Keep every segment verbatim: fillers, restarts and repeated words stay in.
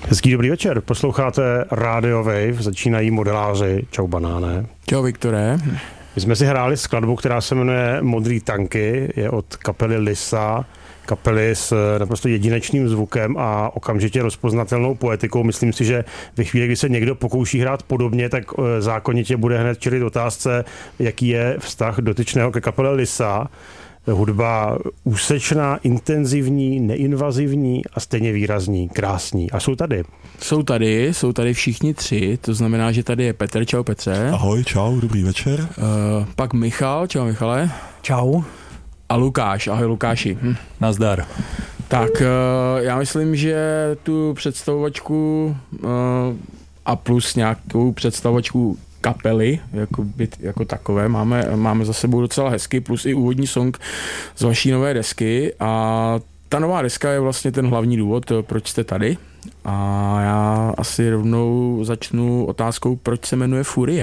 Hezký dobrý večer, posloucháte Radio Wave, začínají modeláři. Čau banáne. Čau Viktore. My jsme si hráli skladbu, která se jmenuje Modrý tanky, je od kapely Lisa, kapely s naprosto jedinečným zvukem a okamžitě rozpoznatelnou poetikou. Myslím si, že ve chvíli, kdy se někdo pokouší hrát podobně, tak zákonitě bude hned čelit otázce, jaký je vztah dotyčného ke kapele Lisa. Hudba úsečná, intenzivní, neinvazivní a stejně výrazní, krásní. A jsou tady. Jsou tady, jsou tady všichni tři, to znamená, že tady je Petr, čau Petře. Ahoj, čau, dobrý večer. Uh, pak Michal, čau Michale. Čau. A Lukáš, ahoj Lukáši. Hm. Nazdar. Tak uh, já myslím, že tu představovačku uh, a plus nějakou představovačku kapely, jako, byt, jako takové, máme, máme za sebou docela hezky, plus i úvodní song z vaší nové desky a ta nová deska je vlastně ten hlavní důvod, proč jste tady a já asi rovnou začnu otázkou, proč se jmenuje Furie.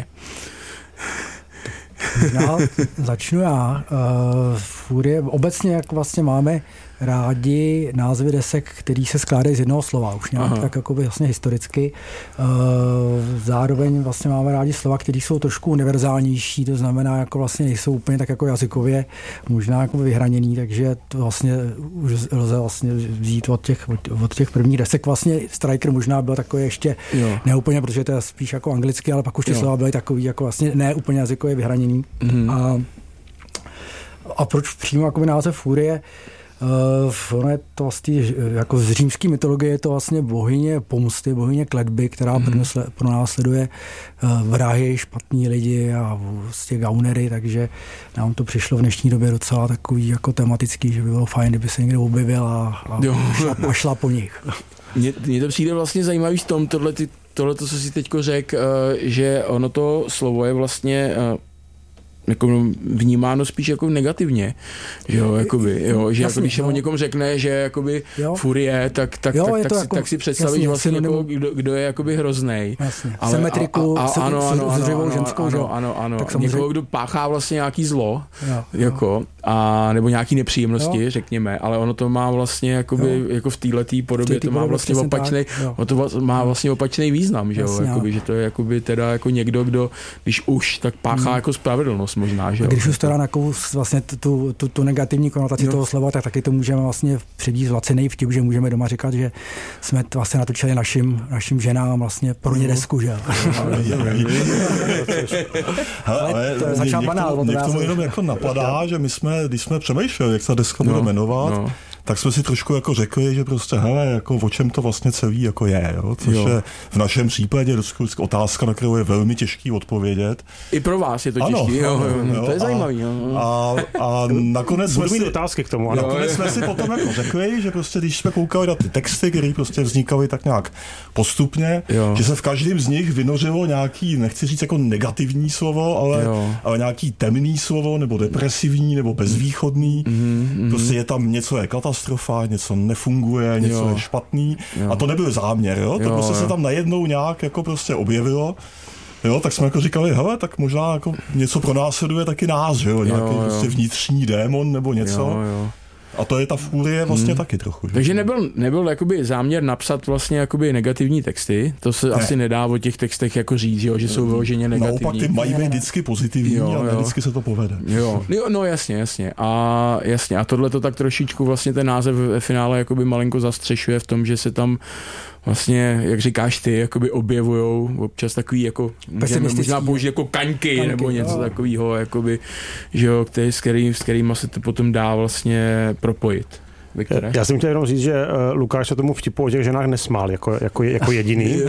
Já začnu já. Uh, Furie, obecně jak vlastně máme rádi názvy desek, který se skládají z jednoho slova, už nějak Aha. tak jakoby vlastně historicky. Uh, zároveň vlastně máme rádi slova, které jsou trošku univerzálnější, to znamená, jako vlastně nejsou úplně tak jako jazykově možná jako vyhraněný, takže to vlastně už lze vlastně vzít od těch, od, od těch prvních desek. Vlastně Striker možná byl takový ještě jo. neúplně, protože to je spíš jako anglicky, ale pak už ty jo. slova byly takový jako vlastně ne úplně jazykově vyhraněný. Mm-hmm. A, a proč přímo jako název Furie? Uh, ono je to vlastně, jako z římské mytologie je to vlastně bohyně pomsty, bohyně kletby, která mm. pro nás sleduje uh, vrahy, špatní lidi a vlastně gaunery, takže nám to přišlo v dnešní době docela takový jako tematický, že by bylo fajn, kdyby se někdo objevil a, a, šla, a šla po nich. Mně, mně to přijde vlastně zajímavý v tom, tohle, tohle co jsi teďko řekl, uh, že ono to slovo je vlastně uh, jako vnímáno spíš jako negativně, že jo, jakoby, jo, že jasný, jako, když se o někom řekne, že jakoby jo. furie, tak, tak, jo, tak, tak, jako, tak si představíš jasný, vlastně někoho, kdo, kdo je jakoby hroznej. Ale, Symetriku, a, a, a, ano, ano, s dřevou ano, ženskou, ano, ano, ano, tak někoho, kdo páchá vlastně nějaký zlo, jo, jako, a nebo nějaký nepříjemnosti, jo. řekněme, ale ono to má vlastně jakoby, jako v téhletý podobě, to má vlastně opačnej, to má vlastně opačný význam, že jo, jakoby, že to je jakoby teda jako někdo, kdo, když už, tak páchá jako spravedlnost možná, že jo. Když už teda na kous vlastně tu, tu, tu negativní konotaci jo. toho slova, tak taky to můžeme vlastně přivést lacinej vtip, že můžeme doma říkat, že jsme vlastně natočili našim, našim ženám vlastně pro ně desku, že jo. Ale to je začal banál. Mě k tomu jenom jako napadá, že my jsme, když jsme přemýšleli, jak se deska bude jmenovat, no. tak jsme si trošku jako řekli, že prostě hele, jako o čem to vlastně celý jako je, jo? Což jo. je v našem případě otázka, na kterou je velmi těžký odpovědět. I pro vás je to těžký, jo, jo, jo, to je a, zajímavý. Jo. A, a nakonec jsme si, otázky k tomu. A nakonec jsme si potom jako řekli, že prostě když jsme koukali na ty texty, které prostě vznikaly tak nějak postupně, jo. že se v každém z nich vynořilo nějaký, nechci říct jako negativní slovo, ale, ale nějaký temný slovo, nebo depresivní, nebo bezvýchodný. Mm-hmm. Prostě je tam něco je katastrofa, něco nefunguje, něco jo. je špatný. Jo. A to nebyl záměr, jo? To jo, prostě jo. se tam najednou nějak jako prostě objevilo. Jo, tak jsme jako říkali, hele, tak možná jako něco pronásleduje taky nás, jo? Nějaký jo, jo. prostě vnitřní démon nebo něco. Jo, jo. A to je ta Furie vlastně hmm. taky trochu. Že? Takže nebyl, nebyl jakoby záměr napsat vlastně jakoby negativní texty, to se ne. asi nedá o těch textech jako říct, jo, že jsou vyloženě negativní. Naopak ty mají být vždycky pozitivní jo, jo. a vždycky se to povede. Jo. jo, no jasně, jasně. A jasně, a tohle to tak trošičku vlastně ten název ve finále jakoby malinko zastřešuje v tom, že se tam vlastně, jak říkáš ty, jakoby objevujou občas takový jako, můžeme možná použít jako kaňky, kaňky nebo něco jo. takového, jakoby, že jo, který, s, který, s kterýma se to potom dá vlastně propojit. Viktore? Já jsem chtěl jenom říct, že uh, Lukáš se tomu vtipu o těch ženách nesmál jako, jako, jako jediný.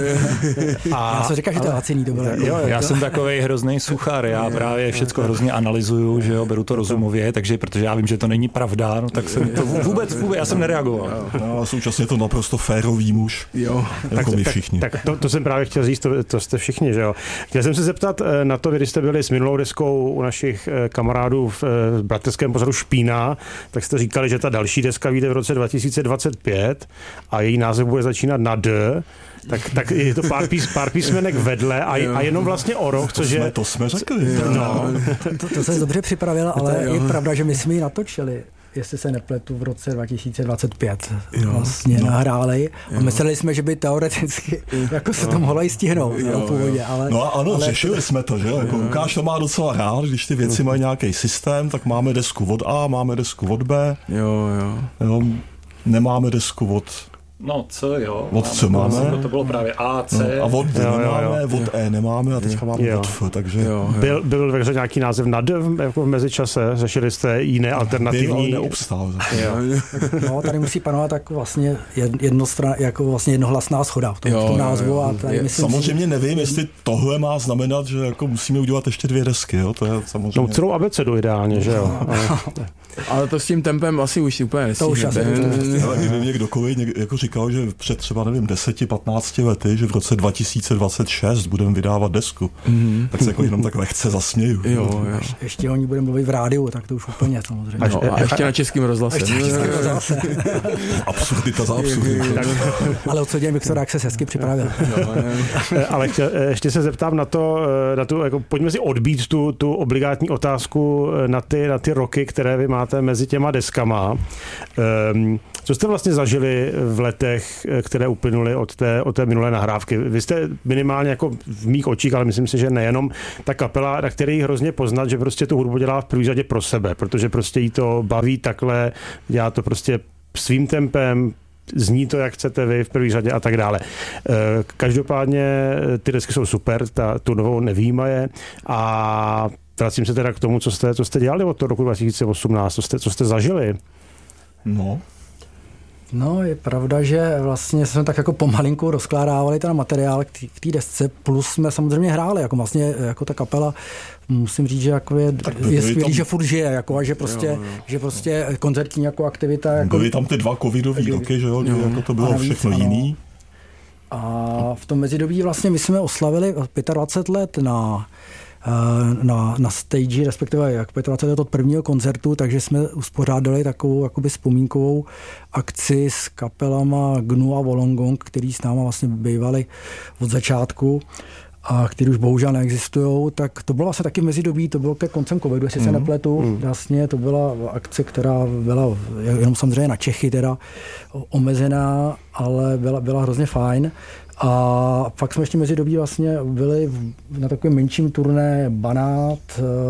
A, já jsem říkal, že to je laciný, to bylo. Jo, jo, já jsem takovej hrozný suchar, já právě všecko hrozně analyzuju, že jo, beru to rozumově, takže protože já vím, že to není pravda, no tak jsem to vůbec, vůbec, já jsem nereagoval. No, a současně je to naprosto férový muž, jo. jako tak, my všichni. Tak, tak to, to jsem právě chtěl říct, to, to jste všichni, že jo. Chtěl jsem se zeptat na to, když jste byli s minulou deskou u našich kamarádů v, v bratrském pořadu Špína, tak jste říkali, že ta další deska vyjde v roce dva tisíce dvacet pět a její název bude začínat na D, tak, tak je to pár, pís, pár písmenek vedle a, a jenom vlastně o rok, což je... To jsme řekli. No. To, to, to se dobře připravil, ale je pravda, že my jsme ji natočili. jestli se nepletu, v roce dva tisíce dvacet pět jo, vlastně no. nahráli a mysleli jsme, že by teoreticky jako se to mohlo i stihnout jo, původě, ale... No a ano, ale řešili to... jsme to, že jo, jako Lukáš to má docela rád, když ty věci mají nějaký systém, tak máme desku od A, máme desku od B, jo, jo. jo nemáme desku od... No, co jo. Od co máme? máme? To bylo právě A, C. No, a od D jo, nemáme, jo, jo. od E nemáme a teďka máme jo. od F, takže... Jo, jo. Byl, byl ve hře nějaký název na D jako v mezičase? Řešili jste jiné alternativní... Byl, ale neobstál. No, tady musí panovat tak vlastně jednostran, jako vlastně jednohlasná shoda v tom, jo, v tom názvu. Jo, jo. A tady myslím, samozřejmě nevím, jestli tohle má znamenat, že jako musíme udělat ještě dvě desky, jo? To je samozřejmě... No, celou abecedu ideálně, že jo? Ale to s tím tempem asi už úplně nestíhnete. Ale kdyby mě kdokoliv jako říkal, že před třeba, nevím, deseti patnácti lety, že v roce dva tisíce dvacet šest budeme vydávat desku, mm-hmm. tak se jako jenom tak lehce zasměju. Jo, jo. Ještě o ní budeme mluvit v rádiu, tak to už úplně samozřejmě. No, a ještě na Českém rozhlase. Absurdita za absurditu. Ale odsuděm Viktora, jak se hezky připravil. Ale ještě se zeptám na to, na tu, jako, pojďme si odbít tu, tu obligátní otázku na ty, na ty roky, které vy máte mezi těma deskama. Um, co jste vlastně zažili v letech, které uplynuly od té, od té minulé nahrávky? Vy jste minimálně jako v mých očích, ale myslím si, že nejenom ta kapela, na které hrozně poznat, že prostě tu hudbu dělá v první řadě pro sebe, protože prostě jí to baví takhle, dělá to prostě svým tempem, zní to, jak chcete vy v první řadě a tak dále. Každopádně ty desky jsou super, ta, tu novou nevýjímaje a vracím se teda k tomu, co jste, co jste dělali od toho roku dva tisíce osmnáct, co jste, co jste zažili. No. No, je pravda, že vlastně jsme tak jako pomalinku rozkládávali ten materiál k té desce, plus jsme samozřejmě hráli, jako vlastně jako ta kapela, musím říct, že jako je, je skvělý, tam... že furt žije, jako, a že prostě, jo, jo. že prostě koncertní jako aktivita. Jako... Byly tam ty dva covidový roky, že jo, jo. Jako to bylo navíc, všechno ano. jiný. A v tom mezidobí vlastně my jsme oslavili dvacet pět let na na, na stage, respektive jak dvacet let od prvního koncertu, takže jsme uspořádali takovou jakoby vzpomínkovou akci s kapelama Gnu a Wollongong, který s náma vlastně bývali od začátku a který už bohužel neexistujou, tak to bylo vlastně taky v mezidobí, to bylo ke koncem covidu, jestli mm. se nepletu. Mm. Jasně, to byla akce, která byla jenom samozřejmě na Čechy teda omezená, ale byla, byla hrozně fajn. A pak jsme ještě mezi dobí vlastně byli na takovém menším turné Banát,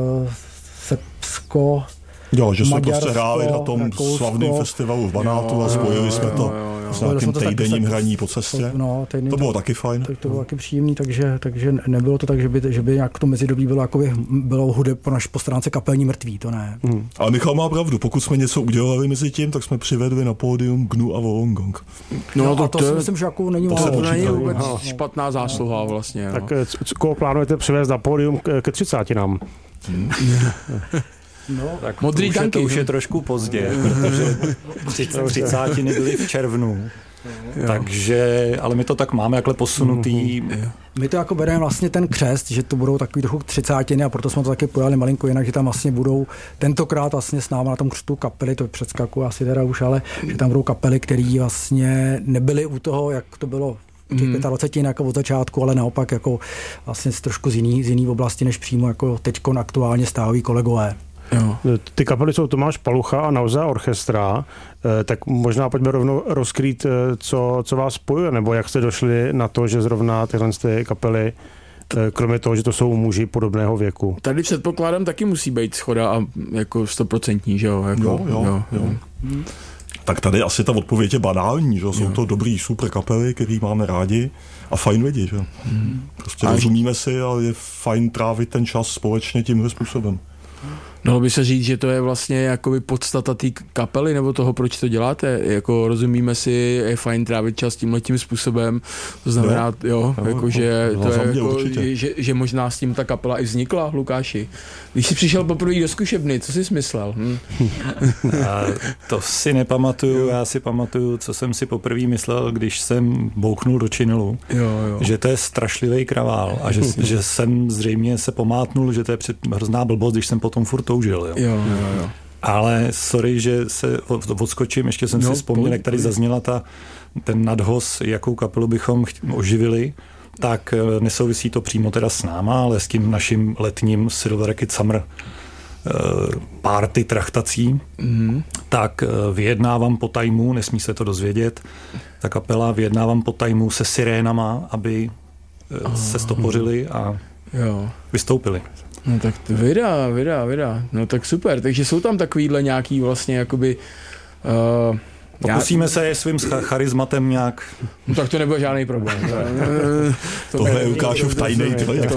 Srbsko, Jo, že jsme prostě hráli na tom Rakousko, slavném festivalu v Banátu jo, a spojili jsme to jo, jo, jo. s nějakým týdenním hraní po cestě. No, to bylo taky fajn. Tak to bylo taky příjemný, takže, takže nebylo to tak, že by, že by nějak to mezidobí bylo, jako by bylo hudeb po, naš, po stránce kapelní mrtví, to ne. Hmm. Ale Michal má pravdu, pokud jsme něco udělali mezi tím, tak jsme přivedli na pódium Gnu a Wollongong. No, no to, to si myslím, že jako není, to to není vůbec no. špatná zásluha vlastně. No. Tak koho plánujete přivést na pódium ke třicátinám? Hmm. No, tak modrý tanky. To už je trošku pozdě, protože třicátiny byly v červnu. Jo. Takže, ale my to tak máme jakhle posunutý. Mm-hmm. My to jako bereme vlastně ten křest, že to budou takový trochu třicátiny a proto jsme to taky pojali malinko jinak, že tam vlastně budou tentokrát vlastně s náma na tom křtu kapely, to předskakuje asi teda už, ale že tam budou kapely, které vlastně nebyly u toho, jak to bylo těch dvacet pět jako od začátku, ale naopak jako vlastně trošku z jiný, z jiný oblasti, než přímo jako teďkon aktuálně stávají kolegové. Jo. Ty kapely jsou Tomáš Palucha a Nausea Orchestra, tak možná pojďme rovnou rozkrýt, co, co vás spojuje, nebo jak jste došli na to, že zrovna tyhle ty kapely, kromě toho, že to jsou muži podobného věku. Tady předpokládám taky musí být shoda a jako stoprocentní, že jo? Jako, jo, jo, jo. jo. Hmm. Tak tady asi ta odpověď je banální, že jsou jo. to dobrý super kapely, který máme rádi a fajn lidi, že hmm. prostě a rozumíme si a je fajn trávit ten čas společně tímhle způsobem. Dalo by se říct, že to je vlastně jakoby podstata té kapely, nebo toho, proč to děláte? Jako rozumíme si, je fajn trávit čas tímhletím způsobem, to znamená, jo, jo, jo jako, že, to je jako, že, že možná s tím ta kapela i vznikla, Lukáši. Když jsi přišel poprvé do zkušebny, co jsi smyslel? Hm? A to si nepamatuju, já si pamatuju, co jsem si poprvé myslel, když jsem bouchnul do činelu, jo, jo. že to je strašlivý kravál a že, že jsem zřejmě se pomátnul, že to je hrozná blbost, když jsem potom furt toužil. Jo. Jo, jo, jo. Ale sorry, že se odskočím, ještě jsem no, si vzpomněl, jak tady zazněla ta, ten nadhoz, jakou kapelu bychom oživili, tak nesouvisí to přímo teda s náma, ale s tím naším letním Silver Kid Summer party trachtací, mm-hmm. tak vyjednávám po tajmu, nesmí se to dozvědět, ta kapela vyjednávám po tajmu se sirénama, aby oh. se stopořili a jo. vystoupili. No tak to vydá, vydá, vydá. No tak super, takže jsou tam takovýhle nějaký vlastně jakoby... Uh, Pokusíme já... se je svým charizmatem nějak... No tak to nebude žádný problém. to Tohle je Lukášův tajnej,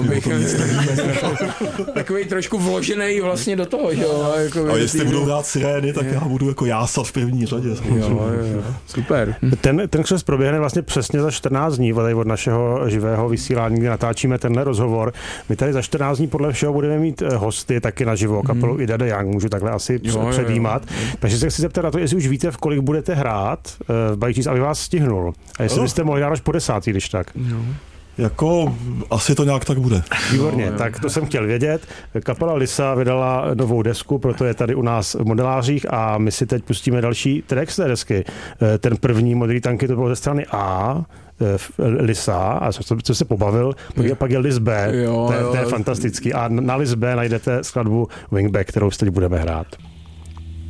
takový trošku vložený vlastně do toho, že jo. Jako a jestli budou hrát sirény, tak já budu jako jásat v první řadě. Jo, jo, jo. Super. Ten, ten křest proběhne vlastně přesně za čtrnáct dní od našeho živého vysílání, kdy natáčíme tenhle rozhovor. My tady za čtrnáct dní podle všeho budeme mít hosty taky naživo, kapelu Ida the Young, můžu takhle asi jo, předjímat. Jo, jo. Takže se chci zeptat na to, jestli už víte, v kolik budete hrát v Bajčíc, aby vás stihnul. A jestli jo. byste mohli dát až po desátý, když tak. Jo. Jako, asi to nějak tak bude. Výborně, no, tak to jsem chtěl vědět. Kapela Lisa vydala novou desku, proto je tady u nás v modelářích a my si teď pustíme další track z té desky. Ten první Modrý tanky to bylo ze strany A, Lisa, a co, co se pobavil, pak je, pak je Lis B, jo, to, je, to je fantastický. A na Lis B najdete skladbu Wingback, kterou teď budeme hrát.